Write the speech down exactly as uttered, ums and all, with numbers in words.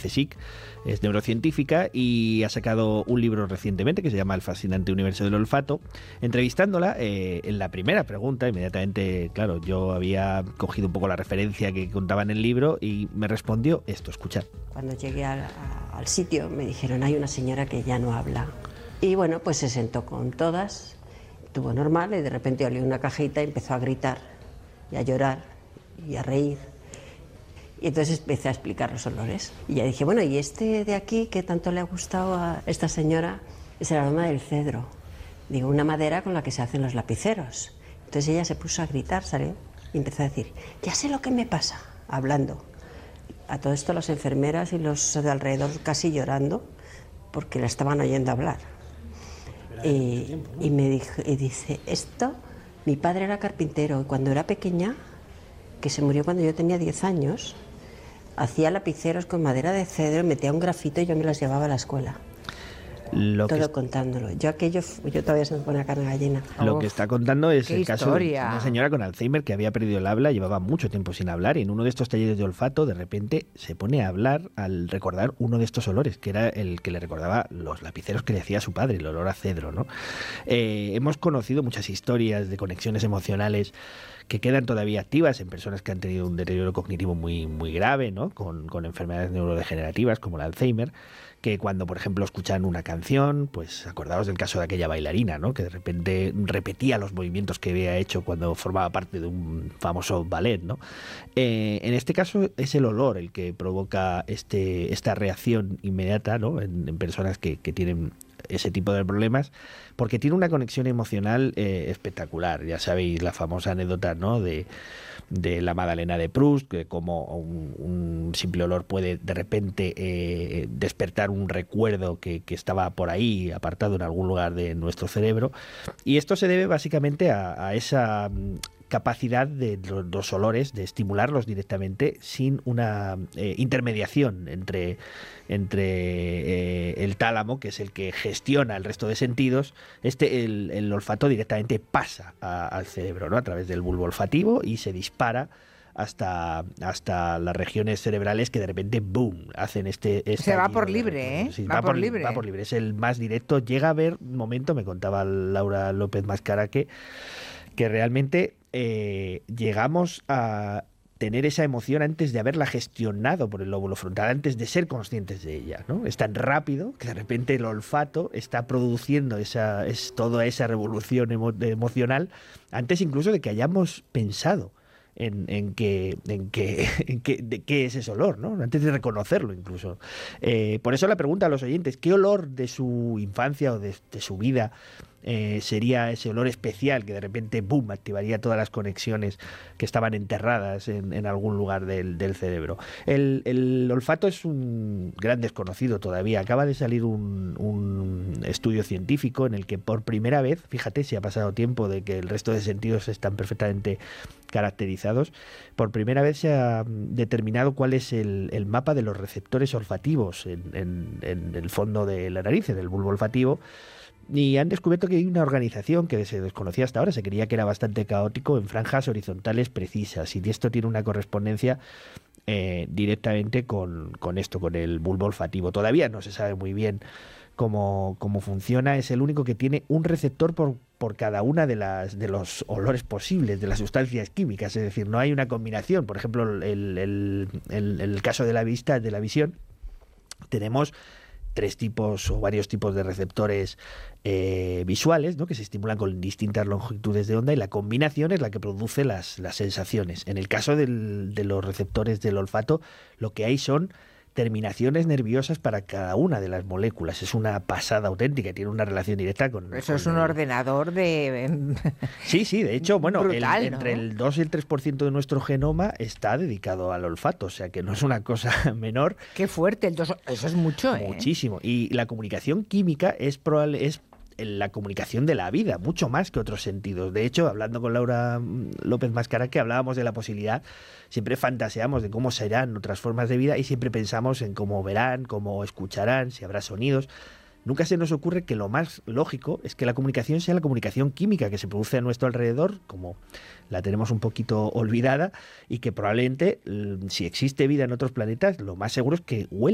CSIC, es neurocientífica y ha sacado un libro recientemente que se llama El fascinante universo del olfato. Entrevistándola, eh, en la primera pregunta, inmediatamente, claro, yo había cogido un poco la referencia que contaba en el libro y me respondió esto, escuchad. Cuando llegué al, a, al sitio me dijeron, hay una señora que ya no habla. Y bueno, pues se sentó con todas, estuvo normal y de repente olió una cajita y empezó a gritar y a llorar y a reír. Y entonces empecé a explicar los olores. Y ya dije, bueno, y este de aquí que tanto le ha gustado a esta señora es el aroma del cedro. Digo, una madera con la que se hacen los lapiceros. Entonces ella se puso a gritar, ¿sale? Y empezó a decir, ya sé lo que me pasa, hablando. A todo esto las enfermeras y los de alrededor casi llorando porque la estaban oyendo hablar. Y, y me dijo, y dice, esto, mi padre era carpintero y cuando era pequeña, que se murió cuando yo tenía diez años, hacía lapiceros con madera de cedro, metía un grafito y yo me las llevaba a la escuela. Lo Todo que, contándolo. Yo aquello, yo todavía se me pone la carne de gallina. lo Uf, que está contando es qué el caso de historia. una señora con Alzheimer que había perdido el habla, llevaba mucho tiempo sin hablar y en uno de estos talleres de olfato de repente se pone a hablar al recordar uno de estos olores, que era el que le recordaba los lapiceros que le hacía su padre, el olor a cedro, ¿no? Eh, hemos conocido muchas historias de conexiones emocionales que quedan todavía activas en personas que han tenido un deterioro cognitivo muy, muy grave, ¿no? Con, con enfermedades neurodegenerativas como el Alzheimer, que cuando, por ejemplo, escuchan una canción, pues acordaos del caso de aquella bailarina, ¿no? Que de repente repetía los movimientos que había hecho cuando formaba parte de un famoso ballet, ¿no? Eh, en este caso es el olor el que provoca este, esta reacción inmediata, ¿no? En, en personas que, que tienen ese tipo de problemas, porque tiene una conexión emocional eh, espectacular. Ya sabéis la famosa anécdota, ¿no? de, de la Magdalena de Proust, que como un, un simple olor puede de repente eh, despertar un recuerdo que, que estaba por ahí apartado en algún lugar de nuestro cerebro, y esto se debe básicamente a, a esa capacidad de los, los olores de estimularlos directamente sin una eh, intermediación entre, entre eh, el tálamo, que es el que gestiona el resto de sentidos. Este el, el olfato directamente pasa a, al cerebro, ¿no? A través del bulbo olfativo y se dispara hasta, hasta las regiones cerebrales que de repente ¡boom! Hacen este... Se va por libre, ¿eh? Sí, va, va, por por libre. va por libre. Es el más directo. Llega a haber un momento, me contaba Laura López Mascara, que, que realmente eh, llegamos a tener esa emoción antes de haberla gestionado por el lóbulo frontal, antes de ser conscientes de ella, ¿no? Es tan rápido que de repente el olfato está produciendo esa, es, toda esa revolución emo, emocional antes incluso de que hayamos pensado en, en, que, en, que, en que, de qué es ese olor, ¿no? Antes de reconocerlo incluso. Eh, por eso la pregunta a los oyentes, ¿qué olor de su infancia o de, de su vida Eh, sería ese olor especial que de repente, boom, activaría todas las conexiones que estaban enterradas en, en algún lugar del, del cerebro? El, el olfato es un gran desconocido todavía. Acaba de salir un, un estudio científico en el que por primera vez, fíjate si ha pasado tiempo de que el resto de sentidos están perfectamente caracterizados, por primera vez se ha determinado cuál es el, el mapa de los receptores olfativos en, en, en el fondo de la nariz, en el bulbo olfativo. Y han descubierto que hay una organización que se desconocía hasta ahora, se creía que era bastante caótico, en franjas horizontales precisas, y esto tiene una correspondencia eh, directamente con, con esto, con el bulbo olfativo. Todavía no se sabe muy bien cómo, cómo funciona, es el único que tiene un receptor por, por cada una de las de los olores posibles, de las sustancias químicas, es decir, no hay una combinación. Por ejemplo, el, el, el, el caso de la vista, de la visión, tenemos tres tipos o varios tipos de receptores eh, visuales, ¿no? Que se estimulan con distintas longitudes de onda, y la combinación es la que produce las, las sensaciones. En el caso del, de los receptores del olfato, lo que hay son terminaciones nerviosas para cada una de las moléculas. Es una pasada auténtica, tiene una relación directa con... Eso con es un el... ordenador de... Sí, sí, de hecho, bueno, brutal, el, ¿no? entre el dos y el tres por ciento de nuestro genoma está dedicado al olfato, o sea que no es una cosa menor. Qué fuerte, el dos... eso es mucho, ¿eh? Muchísimo. Y la comunicación química es probable, es la comunicación de la vida, mucho más que otros sentidos. De hecho, hablando con Laura López Mascara, que hablábamos de la posibilidad, siempre fantaseamos de cómo serán otras formas de vida y siempre pensamos en cómo verán, cómo escucharán, si habrá sonidos. Nunca se nos ocurre que lo más lógico es que la comunicación sea la comunicación química que se produce a nuestro alrededor, como la tenemos un poquito olvidada, y que probablemente, si existe vida en otros planetas, lo más seguro es que huele